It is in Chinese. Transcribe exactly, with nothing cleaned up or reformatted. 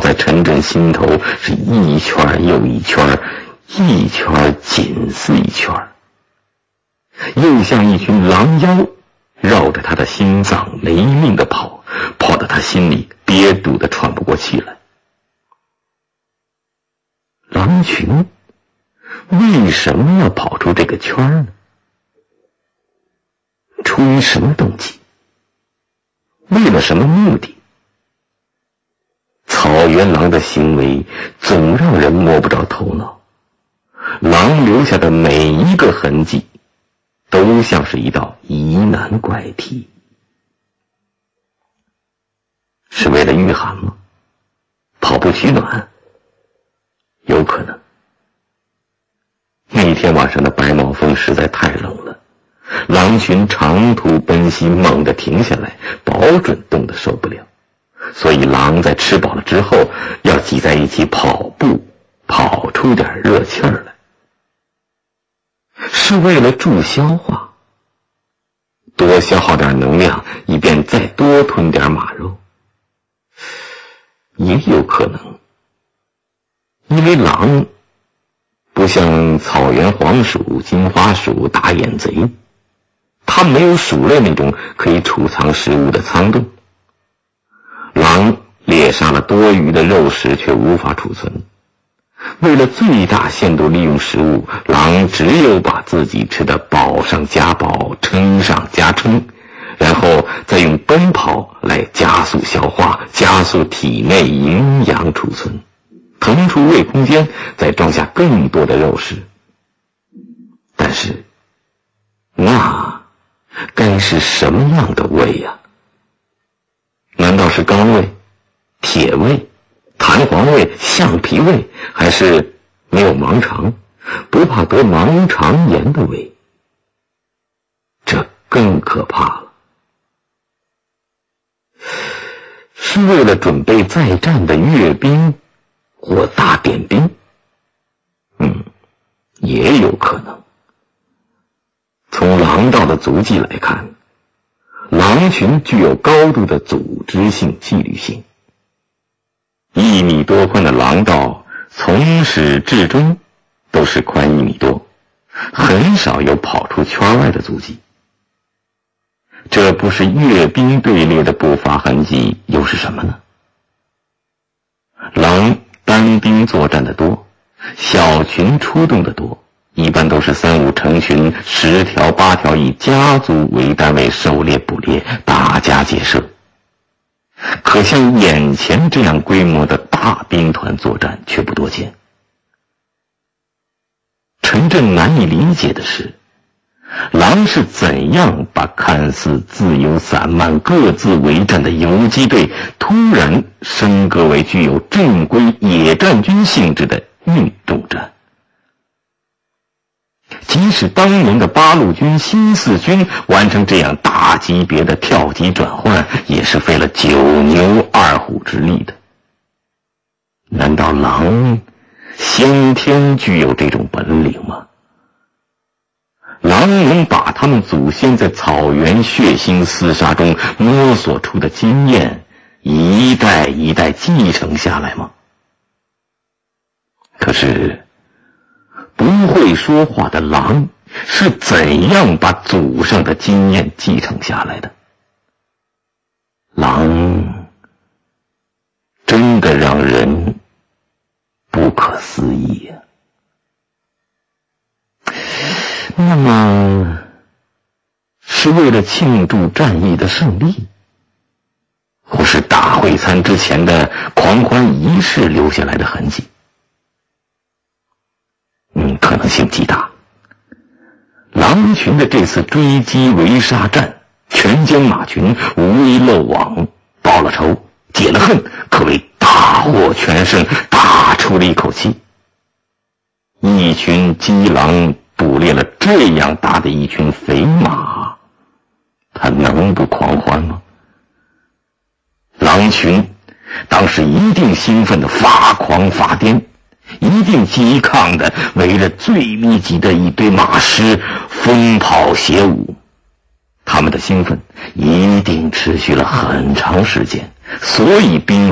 在陈震心头是一圈又一圈，一圈紧似一圈，又像一群狼妖绕着他的心脏没命地跑，跑得他心里憋堵得喘不过气来。狼群为什么要跑出这个圈呢？出于什么动机？为了什么目的？草原狼的行为总让人摸不着头脑，狼留下的每一个痕迹都像是一道疑难怪题。是为了御寒吗？跑步取暖？有可能。那天晚上的白毛风实在太冷了，狼群长途奔袭，猛地停下来，保准冻得受不了。所以狼在吃饱了之后要挤在一起跑步，跑出点热气儿来，是为了助消化，多消耗点能量，以便再多吞点马肉。也有可能因为狼不像草原黄鼠、金花鼠、大眼贼，它没有鼠类那种可以储藏食物的仓洞。狼猎杀了多余的肉食却无法储存，为了最大限度利用食物，狼只有把自己吃得饱上加饱，撑上加撑，然后再用奔跑来加速消化，加速体内营养储存，腾出胃空间，再装下更多的肉食。但是那该是什么样的胃呀？难道是钢胃、铁胃、弹簧胃、橡皮胃，还是没有盲肠，不怕得盲肠炎的胃？这更可怕了。是为了准备再战的阅兵或大点兵？嗯，也有可能。从狼道的足迹来看，狼群具有高度的组织性、纪律性。一米多宽的狼道从始至终都是宽一米多，很少有跑出圈外的足迹。这不是阅兵队列的步伐痕迹，又是什么呢？狼单兵作战的多，小群出动的多，一般都是三五成群，十条八条，以家族为单位狩猎捕猎，大家皆射。可像眼前这样规模的大兵团作战却不多见。陈震难以理解的是，狼是怎样把看似自由散漫、各自为战的游击队突然升格为具有正规野战军性质的运动战？即使当年的八路军、新四军完成这样大级别的跳级转换，也是费了九牛二虎之力的。难道狼先天具有这种本领吗？狼能把他们祖先在草原血腥厮杀中摸索出的经验一代一代继承下来吗？可是不会说话的狼是怎样把祖上的经验继承下来的？狼真的让人不可思议呀、啊！那么是为了庆祝战役的胜利，或是大会餐之前的狂欢仪式留下来的痕迹？嗯，可能性极大。狼群的这次追击围杀战，全歼马群，无一漏网，报了仇，解了恨，可谓大获全胜，大出了一口气。一群鸡狼捕猎了这样大的一群肥马，他能不狂欢吗？狼群当时一定兴奋的发狂发癫，一定激亢的围着最密集的一堆马尸疯跑写舞。他们的兴奋一定持续了很长时间，所以兵